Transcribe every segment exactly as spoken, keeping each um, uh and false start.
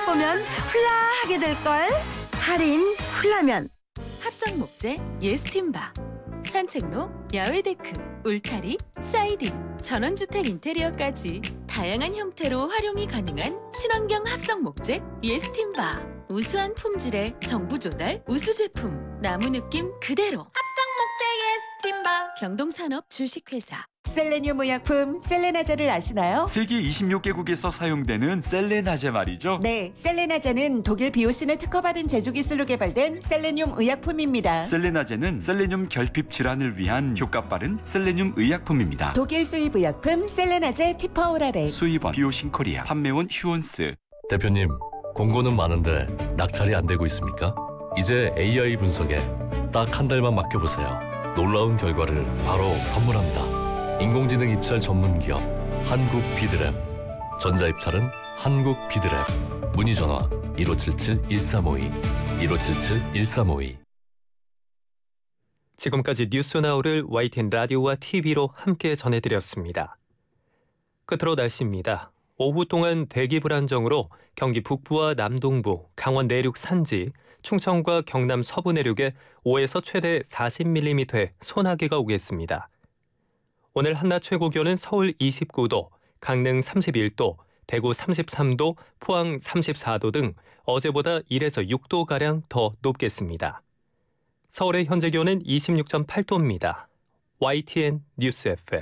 맛보면 훌라하게 될걸. 할인 훌라면. 합성목재 예스팀바, 산책로, 야외데크, 울타리, 사이딩, 전원주택 인테리어까지 다양한 형태로 활용이 가능한 친환경 합성목재 예스팀바. 우수한 품질의 정부 조달 우수 제품, 나무 느낌 그대로. 합성목재 예스팀바. 경동산업 주식회사. 셀레늄 의약품 셀레나제를 아시나요? 세계 이십육 개국에서 사용되는 셀레나제 말이죠? 네, 셀레나제는 독일 비오신을 특허받은 제조 기술로 개발된 셀레늄 의약품입니다. 셀레나제는 셀레늄 결핍 질환을 위한 효과 빠른 셀레늄 의약품입니다. 독일 수입 의약품 셀레나제 티퍼오라레. 수입원 비오신 코리아, 판매원 휴온스. 대표님, 공고는 많은데 낙찰이 안 되고 있습니까? 이제 에이아이 분석에 딱 한 달만 맡겨보세요. 놀라운 결과를 바로 선물합니다. 인공지능 입찰 전문 기업 한국 비드랩. 전자 입찰은 한국 비드랩. 문의 전화 일오칠칠 일삼오이 일오칠칠 일삼오이. 지금까지 뉴스나우를 와이티엔 라디오와 티비로 함께 전해드렸습니다. 끝으로 날씨입니다. 오후 동안 대기 불안정으로 경기 북부와 남동부, 강원 내륙 산지, 충청과 경남 서부 내륙에 오에서 최대 사십 밀리미터의 소나기가 오겠습니다. 오늘 한낮 최고 기온은 서울 이십구 도, 강릉 삼십일 도, 대구 삼십삼 도, 포항 삼십사 도 등 어제보다 일에서 육 도가량 더 높겠습니다. 서울의 현재 기온은 이십육 점 팔 도입니다. 와이티엔 뉴스 에프엠.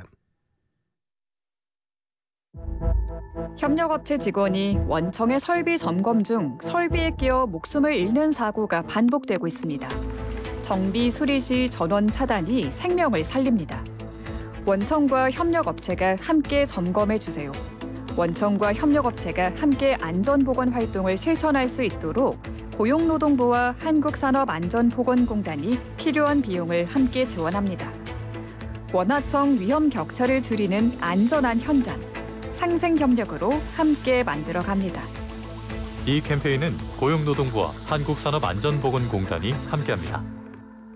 협력업체 직원이 원청의 설비 점검 중 설비에 끼어 목숨을 잃는 사고가 반복되고 있습니다. 정비 수리 시 전원 차단이 생명을 살립니다. 원청과 협력업체가 함께 점검해 주세요. 원청과 협력업체가 함께 안전보건 활동을 실천할 수 있도록 고용노동부와 한국산업안전보건공단이 필요한 비용을 함께 지원합니다. 원하청 위험 격차를 줄이는 안전한 현장, 상생협력으로 함께 만들어갑니다. 이 캠페인은 고용노동부와 한국산업안전보건공단이 함께합니다.